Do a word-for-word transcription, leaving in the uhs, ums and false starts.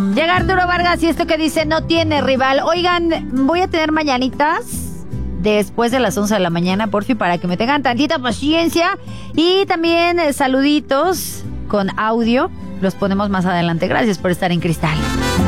Llega Arturo Vargas y esto que dice no tiene rival. Oigan, voy a tener mañanitas después de las once de la mañana, por fin, para que me tengan tantita paciencia. Y también eh, saluditos con audio. Los ponemos más adelante. Gracias por estar en Cristal.